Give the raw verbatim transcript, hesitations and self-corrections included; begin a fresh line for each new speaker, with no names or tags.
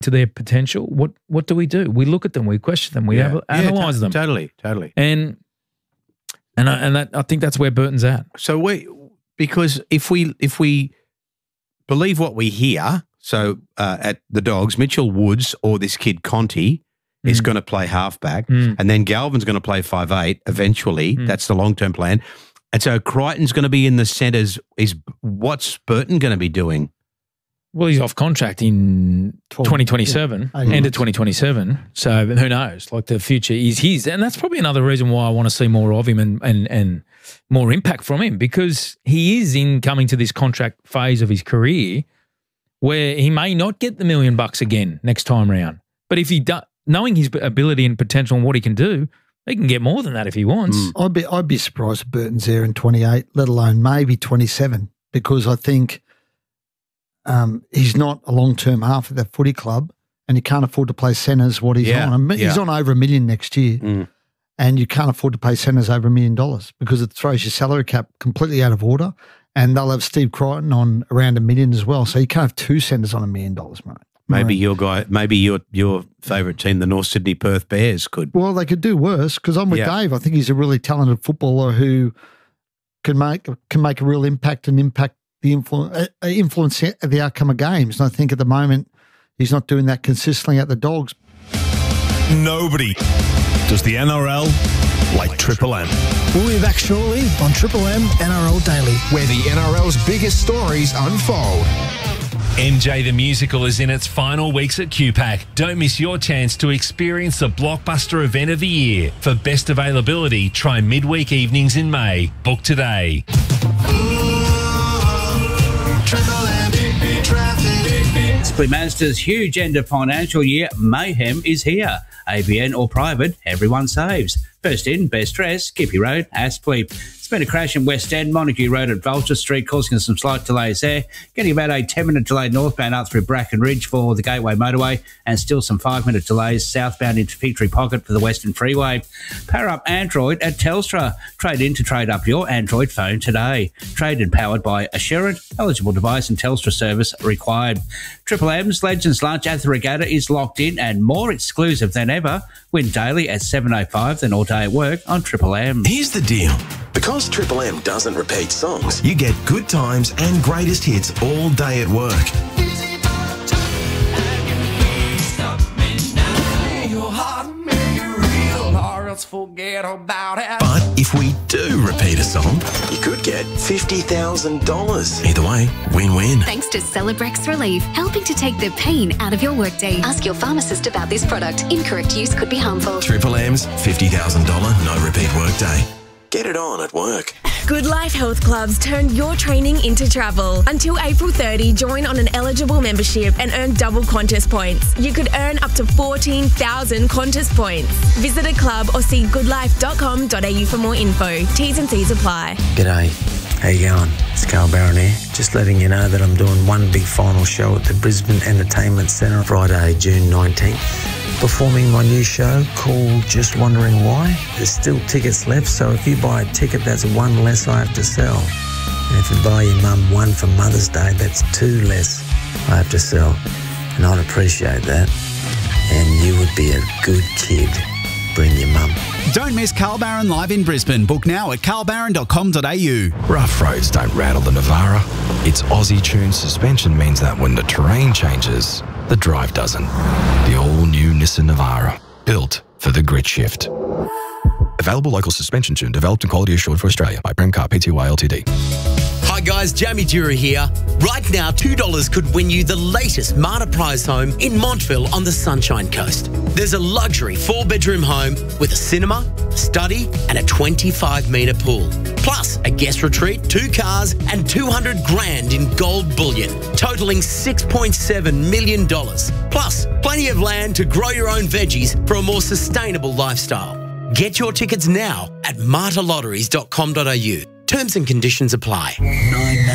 to their potential, what what do we do? We look at them, we question them, we
Yeah.
have,
Yeah,
analyse
to-
them.
Totally, totally.
And and I, and that, I think that's where Burton's at.
So we, because if we if we believe what we hear, so uh, at the Dogs, Mitchell Woods or this kid Conti is
Mm.
going to play halfback,
Mm.
and then Galvin's going to play five eight eventually.
Mm.
That's the long term plan. And so Crichton's going to be in the centres. Is what's Burton going to be doing?
Well, he's off contract in
twelve
twenty twenty-seven,
yeah.
end of twenty twenty-seven. So who knows? Like the future is his. And that's probably another reason why I want to see more of him and, and, and more impact from him, because he is in coming to this contract phase of his career where he may not get the million bucks again next time round. But if he does, knowing his ability and potential and what he can do, he can get more than that if he wants.
Mm.
I'd be I'd be surprised if Burton's there in twenty-eight, let alone maybe twenty-seven, because I think um, he's not a long-term half at that footy club, and you can't afford to play centres what he's
Yeah,
on. I mean, He's
yeah.
on over a million next year,
Mm.
and you can't afford to pay centres over a million dollars because it throws your salary cap completely out of order, and they'll have Steve Crichton on around a million as well. So you can't have two centres on a million dollars, mate.
Maybe
Right.
your guy, maybe your your favourite team, the North Sydney Perth Bears, could.
Well, they could do worse because I'm with
Yeah.
Dave. I think he's a really talented footballer who can make can make a real impact and impact the influence uh, influence the outcome of games. And I think at the moment he's not doing that consistently at the Dogs.
Nobody does the N R L like Triple M.
We'll be back shortly on Triple M N R L Daily.
Where the N R L's biggest stories unfold.
M J the Musical is in its final weeks at Q PAC. Don't miss your chance to experience the blockbuster event of the year. For best availability, try midweek evenings in May. Book today.
Split Master's huge end of financial year mayhem is here. A B N or private, everyone saves. First in, best dress, Kippy Road, Aspley. It's been a crash in West End, Montague Road at Vulture Street, causing some slight delays there. Getting about a ten-minute delay northbound up through Bracken Ridge for the Gateway Motorway, and still some five-minute delays southbound into Victory Pocket for the Western Freeway. Power up Android at Telstra. Trade in to trade up your Android phone today. Trade and powered by Assurant. Eligible device and Telstra service required. Triple M's Legends Lunch at the Regatta is locked in and more exclusive than ever. Win daily at seven oh five, then all day at work on Triple M.
Here's the deal. Because Triple M doesn't repeat songs, you get good times and greatest hits all day at work. But if we do repeat a song, you could get fifty thousand dollars. Either way, win-win.
Thanks to Celebrex Relief, helping to take the pain out of your workday. Ask your pharmacist about this product. Incorrect use could be harmful.
Triple M's fifty thousand dollars no repeat workday. Get it on at work.
Good Life Health Clubs turn your training into travel. Until April thirtieth, join on an eligible membership and earn double Qantas points. You could earn up to fourteen thousand Qantas points. Visit a club or see good life dot com dot a u for more info. T's and C's apply.
G'day, how you going? It's Carl Barron here. Just letting you know that I'm doing one big final show at the Brisbane Entertainment Centre Friday, June nineteenth. Performing my new show called Just Wondering Why. There's still tickets left, so if you buy a ticket, that's one less I have to sell. And if you buy your mum one for Mother's Day, that's two less I have to sell. And I'd appreciate that. And you would be a good kid. Bring your mum.
Don't miss Carl Barron live in Brisbane. Book now at carl barron dot com dot a u.
Rough roads don't rattle the Navara. Its Aussie-tuned suspension means that when the terrain changes, the drive doesn't. The all-new Nissan Navara, built for the grit shift. Available local suspension tune, developed and quality assured for Australia by Premcar Pty Ltd.
Hi guys, Jamie Dura here. Right now, two dollars could win you the latest Marta Prize home in Montville on the Sunshine Coast. There's a luxury four-bedroom home with a cinema, study and a twenty-five metre pool. Plus a guest retreat, two cars and two hundred grand in gold bullion, totalling six point seven million dollars. Plus plenty of land to grow your own veggies for a more sustainable lifestyle. Get your tickets now at marta lotteries dot com dot a u. Terms and conditions apply.